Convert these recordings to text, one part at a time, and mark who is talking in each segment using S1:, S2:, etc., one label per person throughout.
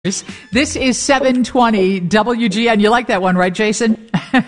S1: This is 720 WGN. You like that one, right, Jason?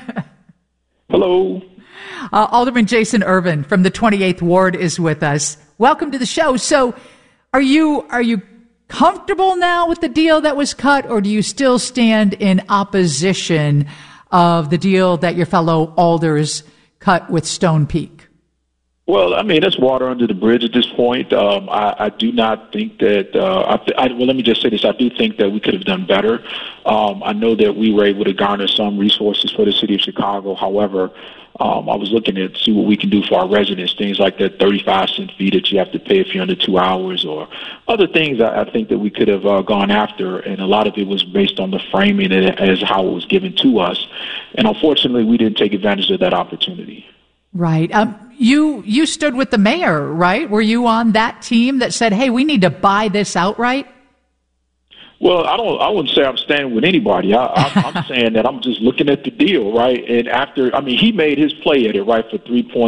S2: Hello.
S1: Alderman Jason Ervin from the 28th Ward is with us. Welcome to the show. So are you comfortable now with the deal that was cut, or do you still stand in opposition of the deal that your fellow alders cut with Stone Peak?
S2: Well, I mean, that's water under the bridge at this point. I do not think that, well, let me just say this. I do think that we could have done better. I know that we were able to garner some resources for the city of Chicago. However, I was looking to see what we can do for our residents, things like that 35-cent fee that you have to pay if you're under 2 hours, or other things I think that we could have gone after. And a lot of it was based on the framing as how it was given to us. And unfortunately, we didn't take advantage of that opportunity.
S1: Right. You stood with the mayor, right? Were you on that team that said, hey, we need to buy this outright?
S2: Well, I wouldn't say I'm standing with anybody. I'm saying that I'm just looking at the deal, right? And he made his play at it, right, for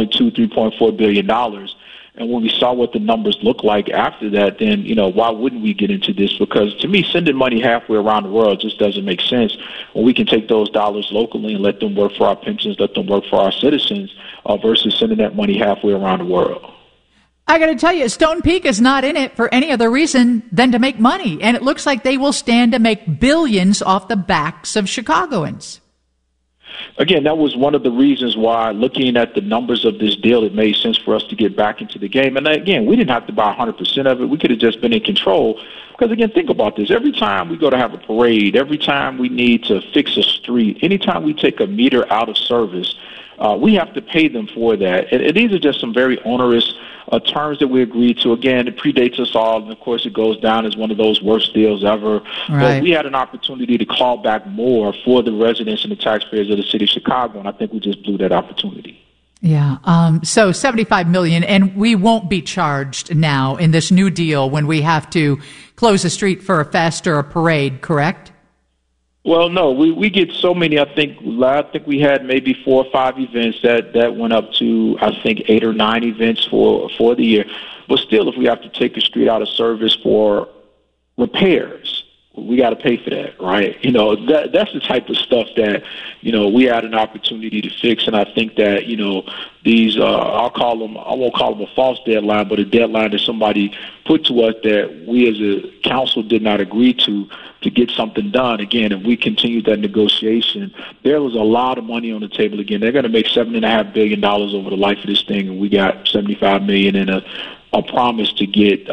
S2: $3.4 billion. And when we saw what the numbers look like after that, then, why wouldn't we get into this? Because to me, sending money halfway around the world just doesn't make sense when we can take those dollars locally and let them work for our pensions, let them work for our citizens, versus sending that money halfway around the world.
S1: I got to tell you, Stone Peak is not in it for any other reason than to make money. And it looks like they will stand to make billions off the backs of Chicagoans.
S2: Again, that was one of the reasons why, looking at the numbers of this deal, it made sense for us to get back into the game. And again, we didn't have to buy 100% of it. We could have just been in control. Because again, think about this. Every time we go to have a parade, every time we need to fix a street, anytime we take a meter out of service, we have to pay them for that. And these are just some very onerous terms that we agreed to. Again, it predates us all, and of course it goes down as one of those worst deals ever.
S1: Right.
S2: But we had an opportunity to claw back more for the residents and the taxpayers of the city of Chicago, and I think we just blew that opportunity.
S1: Yeah. So $75 million, and we won't be charged now in this new deal when we have to close a street for a fest or a parade, correct?
S2: Well, no, we get so many. I think we had maybe 4 or 5 events that went up to, I think, 8 or 9 events for the year. But still, if we have to take a street out of service for repairs, we got to pay for that, right? That's the type of stuff that, we had an opportunity to fix. And I think that, these, I won't call them a false deadline, but a deadline that somebody put to us that we as a council did not agree to get something done. Again, if we continue that negotiation, there was a lot of money on the table. Again, they're going to make $7.5 billion over the life of this thing, and we got $75 million in a promise to get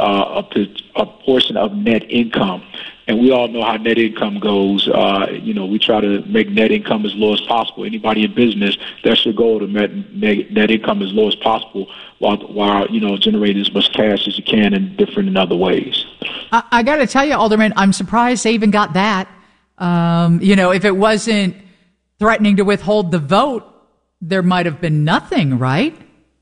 S2: a portion of net income. And we all know how net income goes. We try to make net income as low as possible. Anybody in business, that's your goal, to make net income as low as possible while generating as much cash as you can in other ways.
S1: I got to tell you, Alderman, I'm surprised they even got that. If it wasn't threatening to withhold the vote, there might have been nothing, right?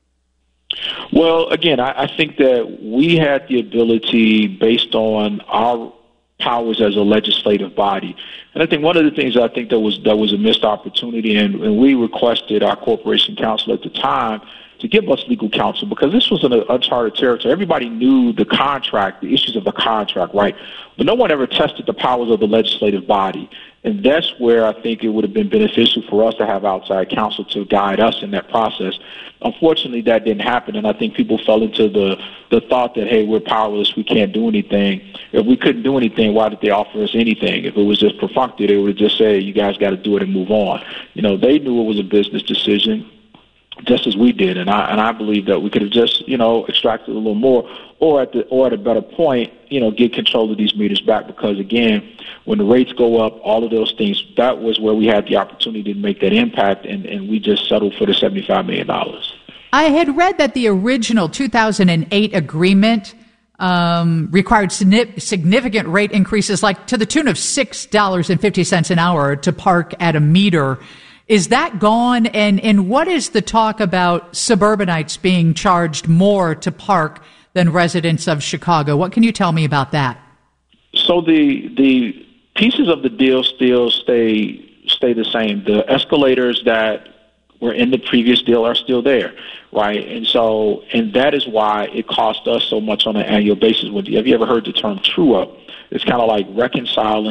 S2: Well, again, I think that we had the ability, based on our powers as a legislative body. And I think one of the things I think that was a missed opportunity, and we requested our corporation counsel at the time to give us legal counsel, because this was an uncharted territory. Everybody knew the contract, the issues of the contract, right? But no one ever tested the powers of the legislative body. And that's where I think it would have been beneficial for us to have outside counsel to guide us in that process. Unfortunately, that didn't happen, and I think people fell into the thought that, hey, we're powerless, we can't do anything. If we couldn't do anything, why did they offer us anything? If it was just perfunctory, they would have just said, you guys got to do it and move on. They knew it was a business decision, just as we did, and I believe that we could have just, extracted a little more, or at a better point, get control of these meters back, because again, when the rates go up, all of those things, that was where we had the opportunity to make that impact, and we just settled for the $75 million.
S1: I had read that the original 2008 agreement required significant rate increases, like to the tune of $6.50 an hour to park at a meter. Is that gone? And what is the talk about suburbanites being charged more to park than residents of Chicago? What can you tell me about that?
S2: So the pieces of the deal still stay the same. The escalators that were in the previous deal are still there, right? And that is why it cost us so much on an annual basis. Have you ever heard the term true-up? it's kind of like reconciling